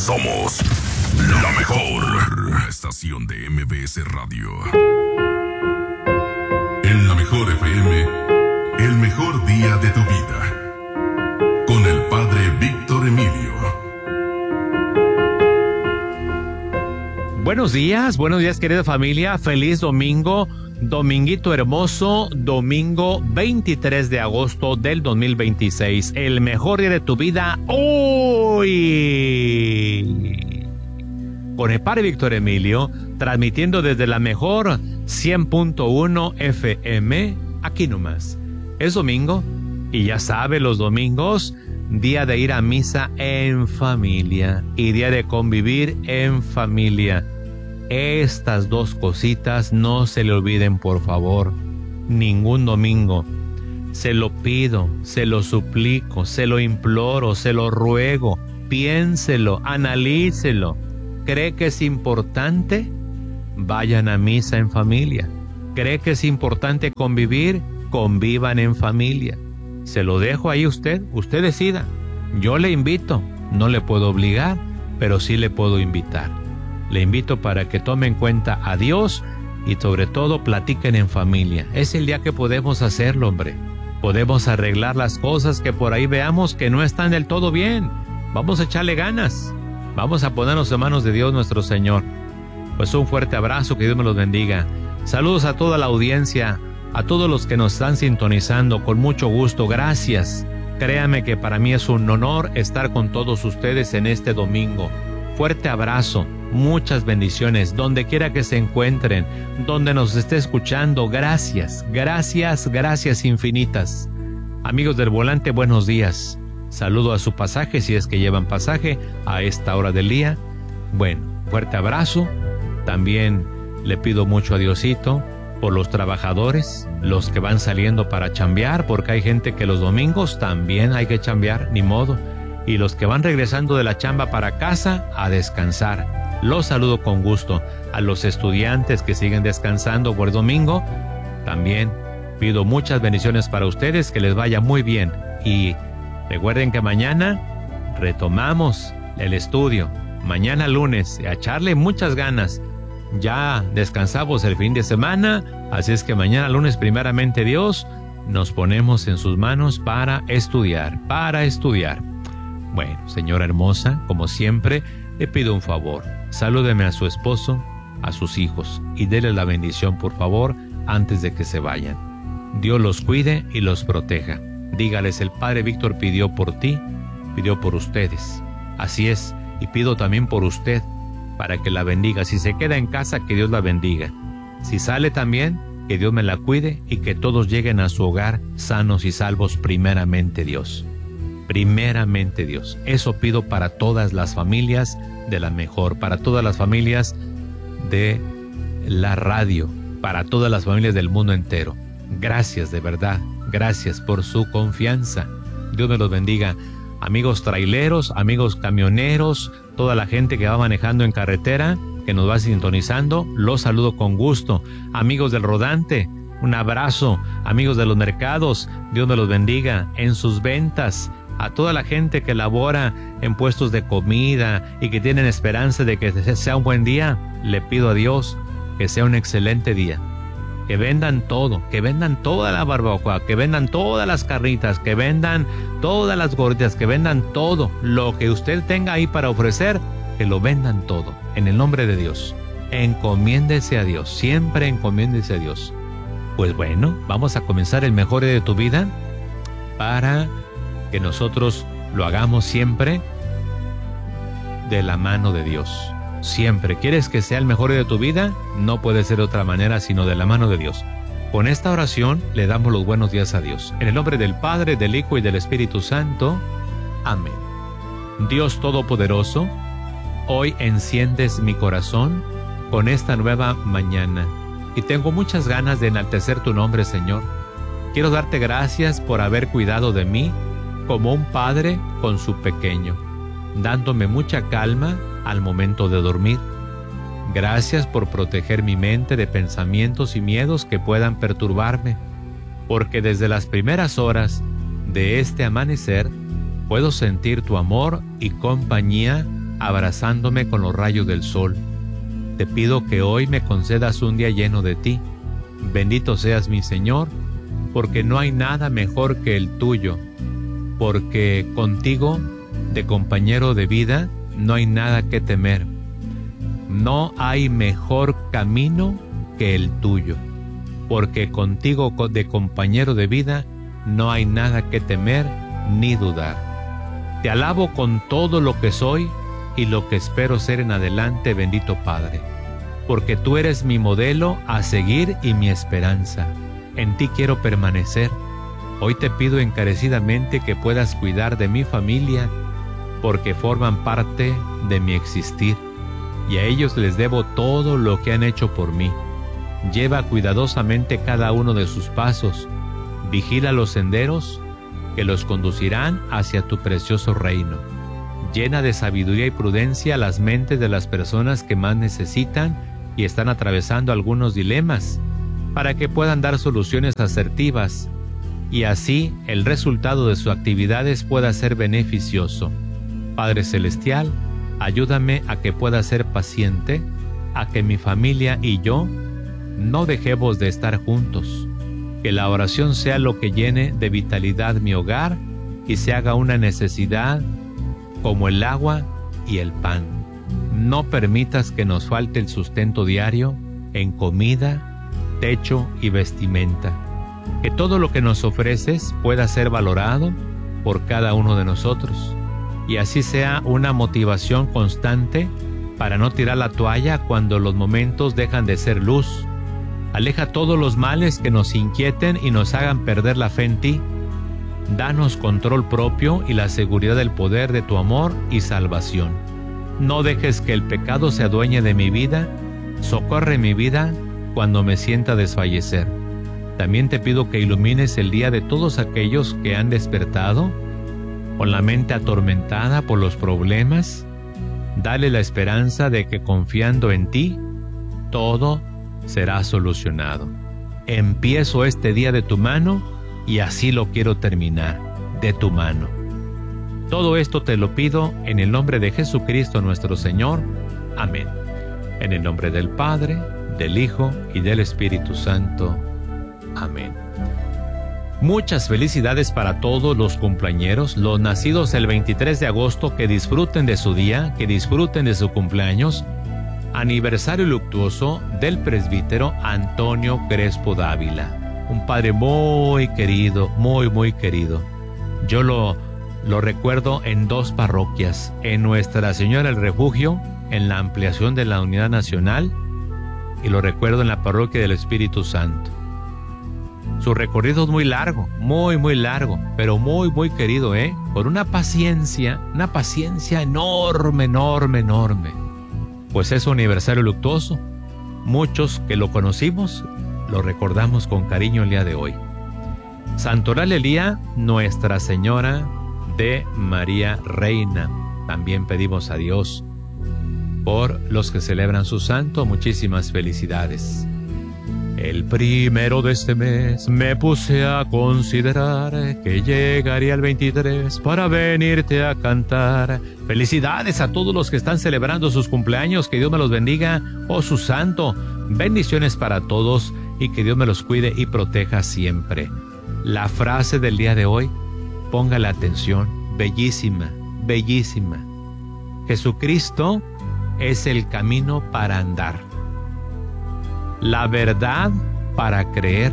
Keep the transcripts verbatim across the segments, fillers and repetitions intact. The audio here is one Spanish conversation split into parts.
Somos la mejor estación de M B S Radio. En la mejor F M, el mejor día de tu vida. Con el padre Víctor Emilio. Buenos días, buenos días querida familia, feliz domingo, dominguito hermoso, domingo veintitrés de agosto del dos mil veintiséis, el mejor día de tu vida hoy. Con el padre Víctor Emilio, transmitiendo desde la mejor cien punto uno F M, aquí nomás. Es domingo y ya sabe, los domingos, día de ir a misa en familia y día de convivir en familia. Estas dos cositas no se le olviden, por favor, ningún domingo. Se lo pido, se lo suplico, se lo imploro, se lo ruego. Piénselo, analícelo. ¿Cree que es importante? Vayan a misa en familia. ¿Cree que es importante convivir? Convivan en familia. Se lo dejo ahí a usted, usted decida. Yo le invito, no le puedo obligar, pero sí le puedo invitar. Le invito para que tome en cuenta a Dios y sobre todo platiquen en familia. Es el día que podemos hacerlo, hombre. Podemos arreglar las cosas que por ahí veamos que no están del todo bien. Vamos a echarle ganas. Vamos a ponernos en manos de Dios nuestro Señor. Pues un fuerte abrazo, que Dios me los bendiga. Saludos a toda la audiencia, a todos los que nos están sintonizando, con mucho gusto. Gracias. Créame que para mí es un honor estar con todos ustedes en este domingo. Fuerte abrazo, muchas bendiciones, donde quiera que se encuentren, donde nos esté escuchando. Gracias, gracias, gracias infinitas. Amigos del volante, buenos días. Saludo a su pasaje, si es que llevan pasaje, a esta hora del día. Bueno, fuerte abrazo. También le pido mucho a Diosito por los trabajadores, los que van saliendo para chambear, porque hay gente que los domingos también hay que chambear, ni modo. Y los que van regresando de la chamba para casa a descansar. Los saludo con gusto. A los estudiantes que siguen descansando por el domingo, también pido muchas bendiciones para ustedes, que les vaya muy bien. Y recuerden que mañana retomamos el estudio. Mañana lunes, a echarle muchas ganas. Ya descansamos el fin de semana, así es que mañana lunes, primeramente Dios, nos ponemos en sus manos para estudiar, para estudiar. Bueno, señora hermosa, como siempre, le pido un favor. Salúdeme a su esposo, a sus hijos, y déle la bendición, por favor, antes de que se vayan. Dios los cuide y los proteja. Dígales, el padre Víctor pidió por ti, pidió por ustedes. Así es, y pido también por usted, para que la bendiga. Si se queda en casa, que Dios la bendiga. Si sale también, que Dios me la cuide y que todos lleguen a su hogar sanos y salvos, primeramente Dios. Primeramente Dios. Eso pido para todas las familias de la mejor, para todas las familias de la radio, para todas las familias del mundo entero. Gracias, de verdad. Gracias por su confianza. Dios me los bendiga. Amigos traileros, amigos camioneros, toda la gente que va manejando en carretera, que nos va sintonizando, los saludo con gusto. Amigos del rodante, un abrazo. Amigos de los mercados, Dios me los bendiga en sus ventas. A toda la gente que labora en puestos de comida y que tienen esperanza de que sea un buen día, le pido a Dios que sea un excelente día. Que vendan todo, que vendan toda la barbacoa, que vendan todas las carnitas, que vendan todas las gorditas, que vendan todo lo que usted tenga ahí para ofrecer, que lo vendan todo, en el nombre de Dios. Encomiéndese a Dios, siempre encomiéndese a Dios. Pues bueno, vamos a comenzar el mejor día de tu vida para que nosotros lo hagamos siempre de la mano de Dios. Siempre. ¿Quieres que sea el mejor día de tu vida? No puede ser de otra manera sino de la mano de Dios. Con esta oración le damos los buenos días a Dios. En el nombre del Padre, del Hijo y del Espíritu Santo. Amén. Dios Todopoderoso, hoy enciendes mi corazón con esta nueva mañana y tengo muchas ganas de enaltecer tu nombre, Señor. Quiero darte gracias por haber cuidado de mí como un padre con su pequeño, dándome mucha calma al momento de dormir. Gracias por proteger mi mente de pensamientos y miedos que puedan perturbarme, porque desde las primeras horas, de este amanecer, puedo sentir tu amor y compañía abrazándome con los rayos del sol. Te pido que hoy me concedas un día lleno de ti. Bendito seas mi Señor, porque no hay nada mejor que el tuyo, porque contigo, de compañero de vida, no hay nada que temer. No hay mejor camino que el tuyo, porque contigo de compañero de vida no hay nada que temer ni dudar. Te alabo con todo lo que soy y lo que espero ser en adelante, bendito Padre, porque tú eres mi modelo a seguir y mi esperanza. En ti quiero permanecer. Hoy te pido encarecidamente que puedas cuidar de mi familia, porque forman parte de mi existir, y a ellos les debo todo lo que han hecho por mí. Lleva cuidadosamente cada uno de sus pasos, vigila los senderos que los conducirán hacia tu precioso reino. Llena de sabiduría y prudencia las mentes de las personas que más necesitan y están atravesando algunos dilemas, para que puedan dar soluciones asertivas, y así el resultado de sus actividades pueda ser beneficioso. Padre Celestial, ayúdame a que pueda ser paciente, a que mi familia y yo no dejemos de estar juntos, que la oración sea lo que llene de vitalidad mi hogar y se haga una necesidad como el agua y el pan. No permitas que nos falte el sustento diario en comida, techo y vestimenta. Que todo lo que nos ofreces pueda ser valorado por cada uno de nosotros, y así sea una motivación constante para no tirar la toalla cuando los momentos dejan de ser luz. Aleja todos los males que nos inquieten y nos hagan perder la fe en ti. Danos control propio y la seguridad del poder de tu amor y salvación. No dejes que el pecado se adueñe de mi vida. Socorre mi vida cuando me sienta desfallecer. También te pido que ilumines el día de todos aquellos que han despertado con la mente atormentada por los problemas. Dale la esperanza de que confiando en ti, todo será solucionado. Empiezo este día de tu mano y así lo quiero terminar, de tu mano. Todo esto te lo pido en el nombre de Jesucristo nuestro Señor. Amén. En el nombre del Padre, del Hijo y del Espíritu Santo. Amén. Muchas felicidades para todos los cumpleañeros, los nacidos el veintitrés de agosto, que disfruten de su día, que disfruten de su cumpleaños. Aniversario luctuoso del presbítero Antonio Crespo Dávila, un padre muy querido, muy muy querido. Yo lo, lo recuerdo en dos parroquias, en Nuestra Señora del Refugio, en la ampliación de la Unidad Nacional, y lo recuerdo en la parroquia del Espíritu Santo. Su recorrido es muy largo, muy muy largo, pero muy muy querido, ¿eh? Por una paciencia, una paciencia enorme, enorme, enorme. Pues es su aniversario luctuoso. Muchos que lo conocimos, lo recordamos con cariño el día de hoy. Santoral el día Nuestra Señora de María Reina. También pedimos a Dios por los que celebran su santo. Muchísimas felicidades. El primero de este mes me puse a considerar que llegaría el veintitrés para venirte a cantar. Felicidades a todos los que están celebrando sus cumpleaños, que Dios me los bendiga, oh su santo. Bendiciones para todos y que Dios me los cuide y proteja siempre. La frase del día de hoy, póngale atención, bellísima, bellísima. Jesucristo es el camino para andar, la verdad para creer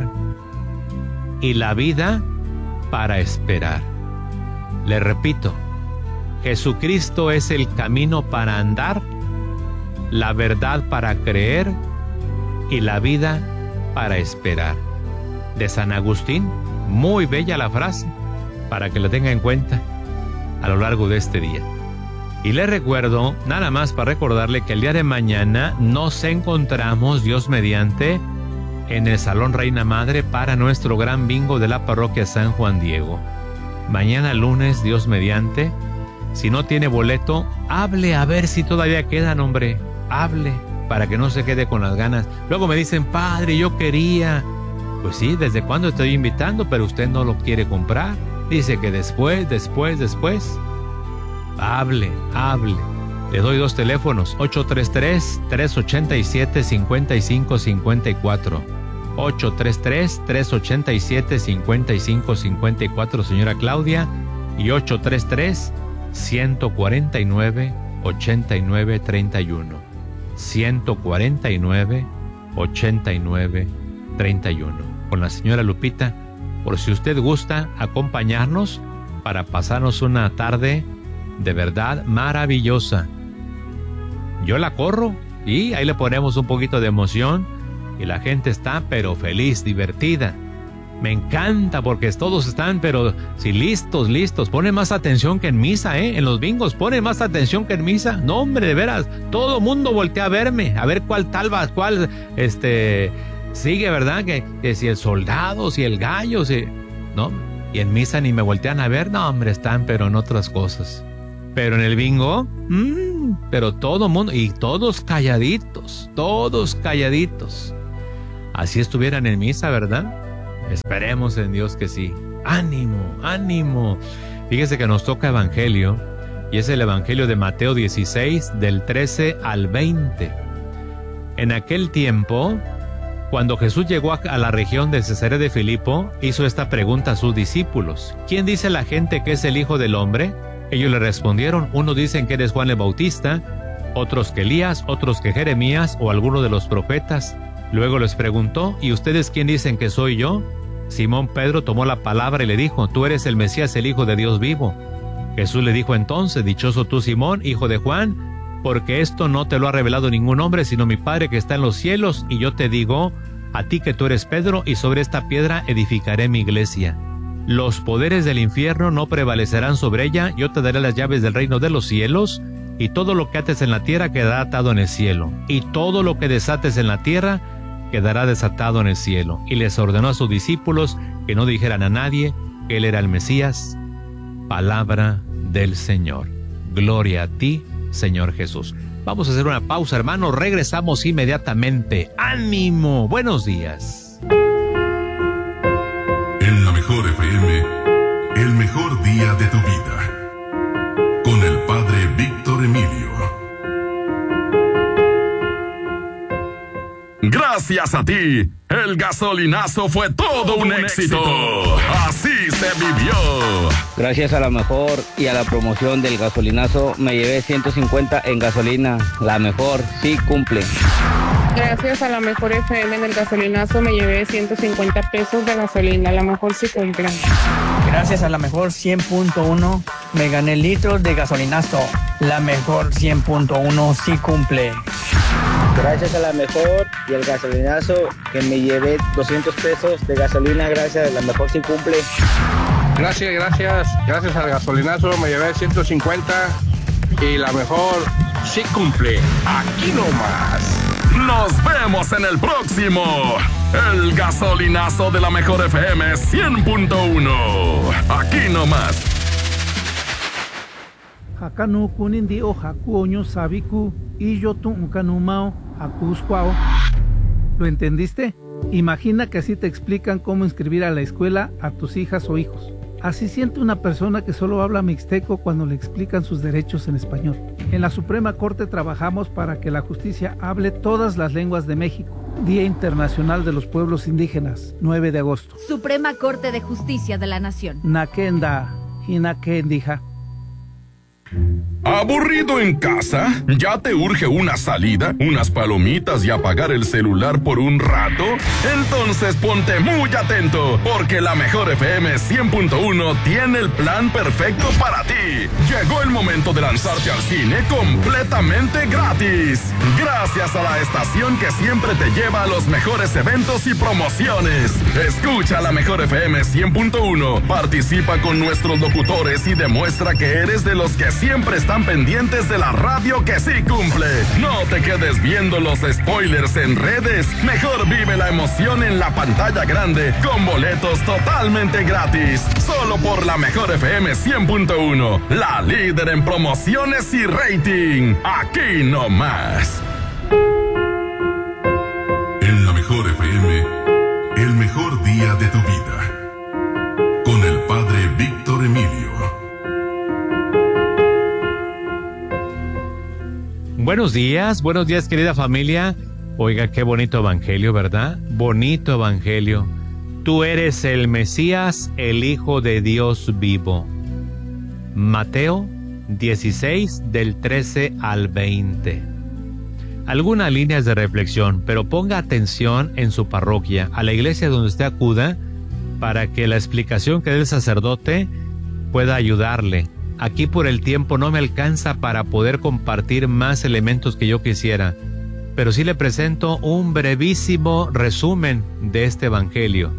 y la vida para esperar. Le repito, Jesucristo es el camino para andar, la verdad para creer y la vida para esperar. De San Agustín, muy bella la frase, para que la tenga en cuenta a lo largo de este día. Y le recuerdo, nada más para recordarle, que el día de mañana nos encontramos, Dios mediante, en el Salón Reina Madre para nuestro gran bingo de la parroquia San Juan Diego. Mañana lunes, Dios mediante. Si no tiene boleto, hable a ver si todavía quedan, hombre. Hable, para que no se quede con las ganas. Luego me dicen, padre, yo quería. Pues sí, ¿desde cuándo estoy invitando? Pero usted no lo quiere comprar. Dice que después, después, después. Hable, hable. Le doy dos teléfonos, ocho tres tres, tres ocho siete, cinco cinco cinco cuatro. ocho tres tres, tres ocho siete, cinco cinco cinco cuatro, señora Claudia, y ocho tres tres, uno cuatro nueve, ocho nueve tres uno. uno cuatro nueve, ocho nueve tres uno. Con la señora Lupita, por si usted gusta acompañarnos para pasarnos una tarde de verdad maravillosa. Yo la corro y ahí le ponemos un poquito de emoción y la gente está pero feliz, divertida. Me encanta porque todos están pero sí listos, listos. Ponen más atención que en misa, ¿eh? En los bingos ponen más atención que en misa. No, hombre, de veras, todo mundo voltea a verme, a ver cuál tal va, cuál este sigue, ¿verdad? Que, que si el soldado, si el gallo, si... No, y en misa ni me voltean a ver. No, hombre, están pero en otras cosas. Pero en el bingo, mmm, pero todo mundo, y todos calladitos, todos calladitos. Así estuvieran en misa, ¿verdad? Esperemos en Dios que sí. ¡Ánimo, ánimo! Fíjese que nos toca evangelio, y es el evangelio de Mateo dieciséis, del trece al veinte. En aquel tiempo, cuando Jesús llegó a la región de Cesarea de Filipo, hizo esta pregunta a sus discípulos: ¿quién dice la gente que es el Hijo del Hombre? Ellos le respondieron: unos dicen que eres Juan el Bautista, otros que Elías, otros que Jeremías o alguno de los profetas. Luego les preguntó: ¿y ustedes quién dicen que soy yo? Simón Pedro tomó la palabra y le dijo: tú eres el Mesías, el Hijo de Dios vivo. Jesús le dijo entonces: dichoso tú, Simón, hijo de Juan, porque esto no te lo ha revelado ningún hombre, sino mi Padre que está en los cielos. Y yo te digo a ti que tú eres Pedro, y sobre esta piedra edificaré mi iglesia. Los poderes del infierno no prevalecerán sobre ella. Yo te daré las llaves del reino de los cielos, y todo lo que ates en la tierra quedará atado en el cielo, y todo lo que desates en la tierra quedará desatado en el cielo. Y les ordenó a sus discípulos que no dijeran a nadie que él era el Mesías. Palabra del Señor. Gloria a ti, Señor Jesús. Vamos a hacer una pausa, hermanos. Regresamos inmediatamente. ¡Ánimo! Buenos días. En la mejor F M, el mejor día de tu vida. Con el Padre Víctor Emilio. Gracias a ti, el gasolinazo fue todo un éxito. Así se vivió. Gracias a la mejor y a la promoción del gasolinazo me llevé ciento cincuenta en gasolina. La mejor sí cumple. Gracias a la mejor F M en el gasolinazo me llevé ciento cincuenta pesos de gasolina. La mejor sí cumple. Gracias a la mejor cien punto uno me gané litros de gasolinazo. La mejor cien punto uno sí cumple. Gracias a la mejor y al gasolinazo que me llevé doscientos pesos de gasolina. Gracias a la mejor sí cumple. Gracias, gracias. Gracias al gasolinazo me llevé ciento cincuenta y la mejor sí cumple. Aquí nomás. Nos vemos en el próximo. El gasolinazo de la mejor F M cien punto uno. Aquí nomás. Hakanu kunindi o hakuoño sabiku y yo tu kanumao hakusquao. ¿Lo entendiste? Imagina que así te explican cómo inscribir a la escuela a tus hijas o hijos. Así siente una persona que solo habla mixteco cuando le explican sus derechos en español. En la Suprema Corte trabajamos para que la justicia hable todas las lenguas de México. Día Internacional de los Pueblos Indígenas, nueve de agosto. Suprema Corte de Justicia de la Nación. Nakenda y Nakendija. ¿Aburrido en casa? ¿Ya te urge una salida, unas palomitas y apagar el celular por un rato? Entonces ponte muy atento, porque la mejor F M cien punto uno tiene el plan perfecto para ti. Llegó el momento de lanzarte al cine completamente gratis. Gracias a la estación que siempre te lleva a los mejores eventos y promociones. Escucha la mejor F M cien punto uno, participa con nuestros locutores y demuestra que eres de los que siempre están pendientes de la radio que sí cumple. No te quedes viendo los spoilers en redes. Mejor vive la emoción en la pantalla grande con boletos totalmente gratis. Solo por la mejor F M cien punto uno, la líder en promociones y rating. Aquí nomás. En la mejor F M, el mejor día de tu vida. Con el Padre Víctor Emilio. Buenos días, buenos días querida familia. Oiga, qué bonito evangelio, ¿verdad? Bonito evangelio. Tú eres el Mesías, el Hijo de Dios vivo. Mateo dieciséis, del trece al veinte. Algunas líneas de reflexión, pero ponga atención en su parroquia, a la iglesia donde usted acuda, para que la explicación que dé el sacerdote pueda ayudarle. Aquí por el tiempo no me alcanza para poder compartir más elementos que yo quisiera, pero sí le presento un brevísimo resumen de este evangelio.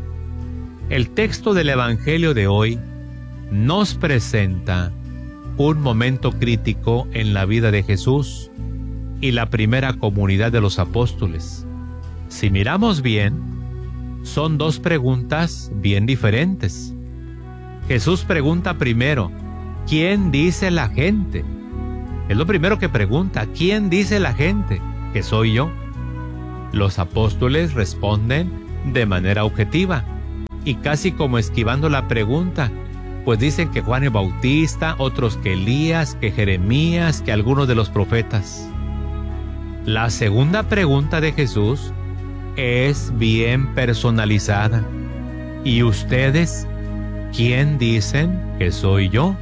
El texto del evangelio de hoy nos presenta un momento crítico en la vida de Jesús y la primera comunidad de los apóstoles. Si miramos bien, son dos preguntas bien diferentes. Jesús pregunta primero, ¿quién dice la gente? Es lo primero que pregunta, ¿quién dice la gente que soy yo? Los apóstoles responden de manera objetiva y casi como esquivando la pregunta, pues dicen que Juan el Bautista, otros que Elías, que Jeremías, que algunos de los profetas. La segunda pregunta de Jesús es bien personalizada. ¿Y ustedes quién dicen que soy yo?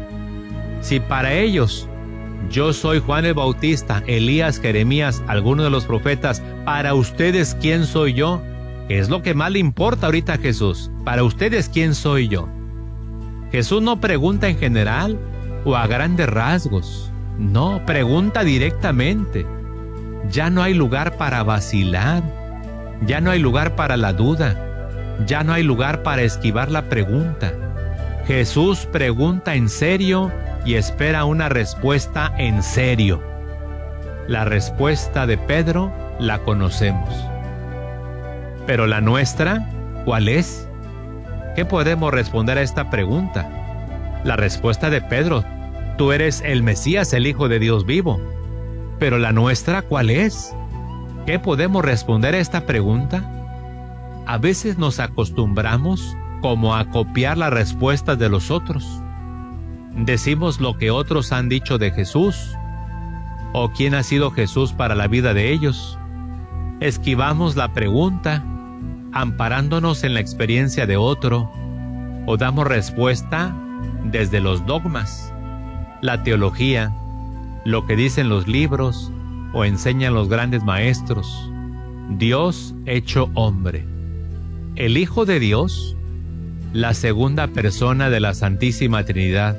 Si para ellos yo soy Juan el Bautista, Elías, Jeremías, alguno de los profetas, para ustedes ¿quién soy yo? Es lo que más le importa ahorita a Jesús. Para ustedes ¿quién soy yo? Jesús no pregunta en general o a grandes rasgos. No, pregunta directamente. Ya no hay lugar para vacilar. Ya no hay lugar para la duda. Ya no hay lugar para esquivar la pregunta. Jesús pregunta en serio y espera una respuesta en serio. La respuesta de Pedro la conocemos. Pero la nuestra, ¿cuál es? ¿Qué podemos responder a esta pregunta? La respuesta de Pedro, tú eres el Mesías, el Hijo de Dios vivo. Pero la nuestra, ¿cuál es? ¿Qué podemos responder a esta pregunta? A veces nos acostumbramos como a copiar las respuestas de los otros. Decimos lo que otros han dicho de Jesús o quién ha sido Jesús para la vida de ellos. Esquivamos la pregunta amparándonos en la experiencia de otro o damos respuesta desde los dogmas, la teología, lo que dicen los libros o enseñan los grandes maestros. Dios hecho hombre. El Hijo de Dios, la segunda persona de la Santísima Trinidad,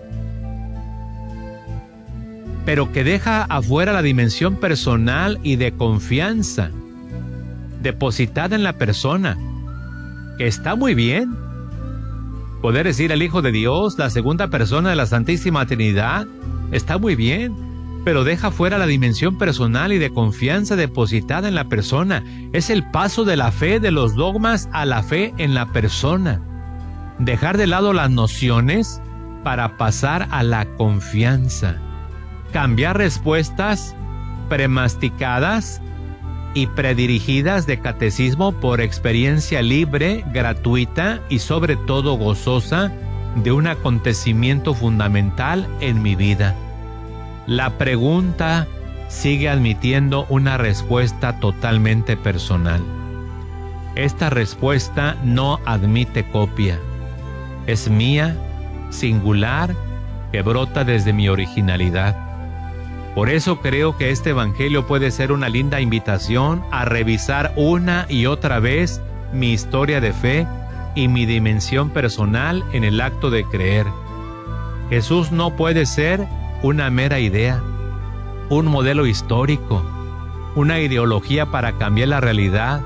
pero que deja afuera la dimensión personal y de confianza depositada en la persona, que está muy bien. Poder decir el Hijo de Dios, la segunda persona de la Santísima Trinidad, está muy bien, pero deja fuera la dimensión personal y de confianza depositada en la persona. Es el paso de la fe de los dogmas a la fe en la persona. Dejar de lado las nociones para pasar a la confianza. Cambiar respuestas premasticadas y predirigidas de catecismo por experiencia libre, gratuita y sobre todo gozosa de un acontecimiento fundamental en mi vida. La pregunta sigue admitiendo una respuesta totalmente personal. Esta respuesta no admite copia. Es mía, singular, que brota desde mi originalidad. Por eso creo que este evangelio puede ser una linda invitación a revisar una y otra vez mi historia de fe y mi dimensión personal en el acto de creer. Jesús no puede ser una mera idea, un modelo histórico, una ideología para cambiar la realidad,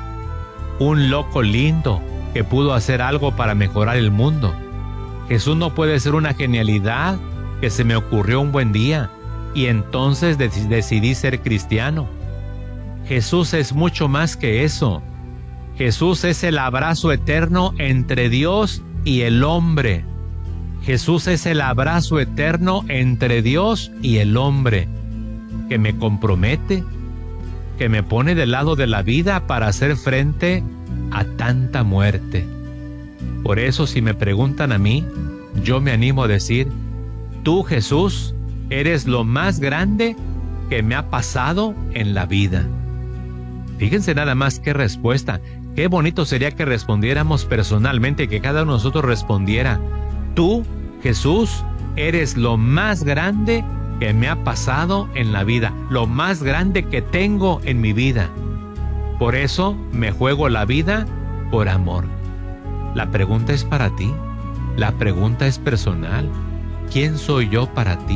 un loco lindo que pudo hacer algo para mejorar el mundo. Jesús no puede ser una genialidad que se me ocurrió un buen día y entonces dec- decidí ser cristiano. Jesús es mucho más que eso. Jesús es el abrazo eterno entre Dios y el hombre. Jesús es el abrazo eterno entre Dios y el hombre, que me compromete, que me pone del lado de la vida para hacer frente a tanta muerte. Por eso, si me preguntan a mí, yo me animo a decir, tú, Jesús, eres lo más grande que me ha pasado en la vida. Fíjense nada más qué respuesta. Qué bonito sería que respondiéramos personalmente, que cada uno de nosotros respondiera: tú, Jesús, eres lo más grande que me ha pasado en la vida, lo más grande que tengo en mi vida. Por eso me juego la vida por amor. La pregunta es para ti. La pregunta es personal. ¿Quién soy yo para ti?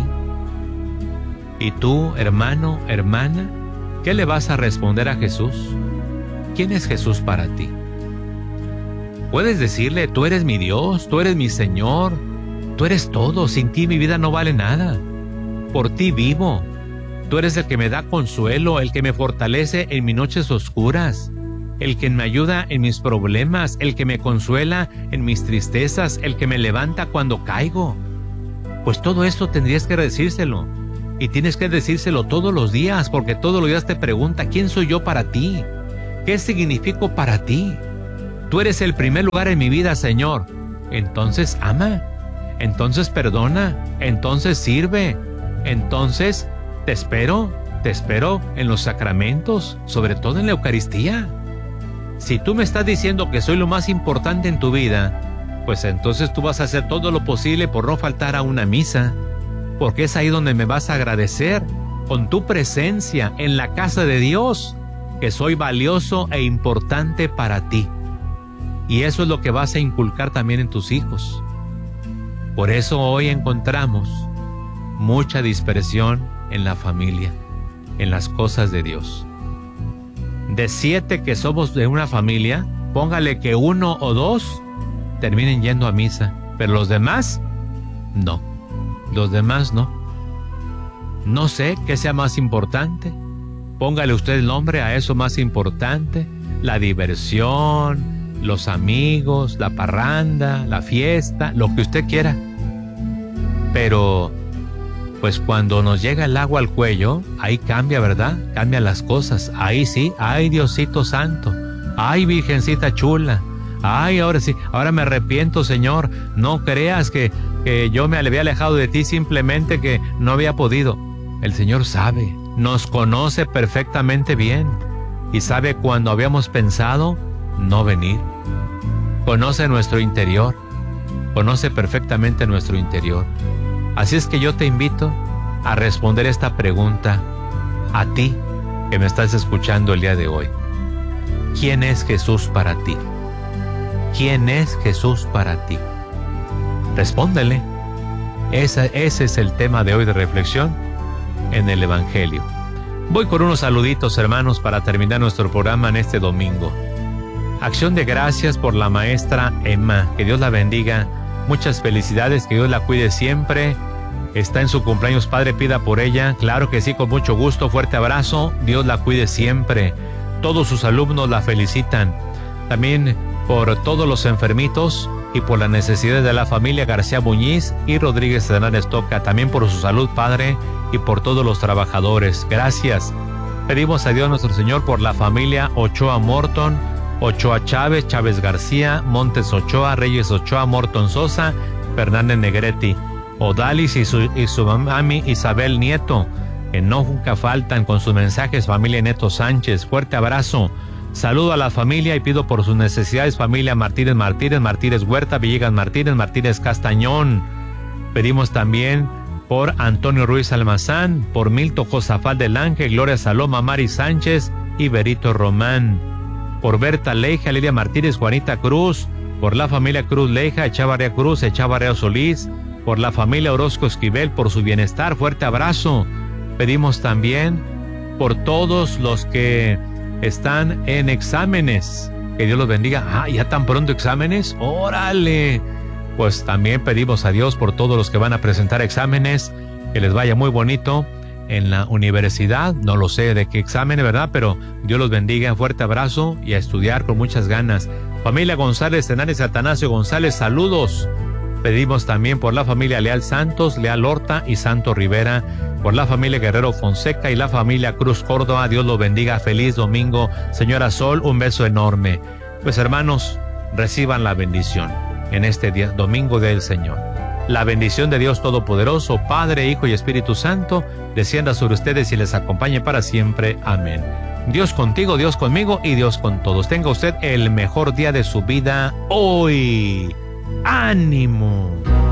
Y tú, hermano, hermana, ¿qué le vas a responder a Jesús? ¿Quién es Jesús para ti? Puedes decirle: tú eres mi Dios, tú eres mi Señor, tú eres todo, sin ti mi vida no vale nada. Por ti vivo. Tú eres el que me da consuelo, el que me fortalece en mis noches oscuras, el que me ayuda en mis problemas, el que me consuela en mis tristezas, el que me levanta cuando caigo. Pues todo esto tendrías que decírselo. Y tienes que decírselo todos los días, porque todos los días te pregunta: ¿quién soy yo para ti? ¿Qué significo para ti? Tú eres el primer lugar en mi vida, Señor. Entonces ama, entonces perdona, entonces sirve, entonces te espero, te espero en los sacramentos, sobre todo en la Eucaristía. Si tú me estás diciendo que soy lo más importante en tu vida, pues entonces tú vas a hacer todo lo posible por no faltar a una misa, porque es ahí donde me vas a agradecer con tu presencia en la casa de Dios, que soy valioso e importante para ti. Y eso es lo que vas a inculcar también en tus hijos. Por eso hoy encontramos mucha dispersión en la familia, en las cosas de Dios. De siete que somos de una familia, póngale que uno o dos terminen yendo a misa, pero los demás, no. Los demás no. No sé qué sea más importante. Póngale usted el nombre a eso más importante: la diversión, los amigos, la parranda, la fiesta, lo que usted quiera. Pero, pues cuando nos llega el agua al cuello, ahí cambia, ¿verdad? Cambian las cosas. Ahí sí, ay Diosito Santo, ay Virgencita chula, ay ahora sí, ahora me arrepiento, Señor. No creas que, que yo me había alejado de ti simplemente que no había podido. El Señor sabe, nos conoce perfectamente bien y sabe cuando habíamos pensado no venir. Conoce nuestro interior, conoce perfectamente nuestro interior. Así es que yo te invito a responder esta pregunta a ti que me estás escuchando el día de hoy. ¿Quién es Jesús para ti? ¿Quién es Jesús para ti? Respóndele. Esa, ese es el tema de hoy de reflexión en el Evangelio. Voy con unos saluditos, hermanos, para terminar nuestro programa en este domingo. Acción de gracias por la maestra Emma. Que Dios la bendiga. Muchas felicidades, que Dios la cuide siempre. Está en su cumpleaños, Padre, pida por ella. Claro que sí, con mucho gusto. Fuerte abrazo. Dios la cuide siempre. Todos sus alumnos la felicitan. También por todos los enfermitos y por las necesidades de la familia García Muñiz y Rodríguez Hernández Toca. También por su salud, Padre, y por todos los trabajadores. Gracias. Pedimos a Dios nuestro Señor por la familia Ochoa Morton, Ochoa Chávez, Chávez García, Montes Ochoa, Reyes Ochoa, Morton Sosa, Fernández Negrete, Odalis y su, y su mami Isabel Nieto, que no nunca faltan con sus mensajes. Familia Neto Sánchez, fuerte abrazo. Saludo a la familia y pido por sus necesidades. Familia Martínez Martínez, Martínez Huerta, Villegas Martínez, Martínez Castañón. Pedimos también por Antonio Ruiz Almazán, por Milton Josafat del Ángel, Gloria Saloma, Mari Sánchez y Berito Román. Por Berta Leija, Lidia Martínez, Juanita Cruz, por la familia Cruz Leija, Echavarría Cruz, Echavarría Solís, por la familia Orozco Esquivel, por su bienestar, fuerte abrazo. Pedimos también por todos los que están en exámenes, que Dios los bendiga. Ah, ya tan pronto exámenes, órale. Pues también pedimos a Dios por todos los que van a presentar exámenes, que les vaya muy bonito en la universidad. No lo sé de qué examen, ¿verdad? Pero Dios los bendiga, fuerte abrazo y a estudiar con muchas ganas. Familia González Tenares, Atanasio González, saludos. Pedimos también por la familia Leal Santos, Leal Horta y Santo Rivera, por la familia Guerrero Fonseca y la familia Cruz Córdoba. Dios los bendiga, feliz domingo. Señora Sol, un beso enorme. Pues hermanos, reciban la bendición en este día, domingo del Señor. La bendición de Dios Todopoderoso, Padre, Hijo y Espíritu Santo, descienda sobre ustedes y les acompañe para siempre. Amén. Dios contigo, Dios conmigo y Dios con todos. Tenga usted el mejor día de su vida hoy. ¡Ánimo!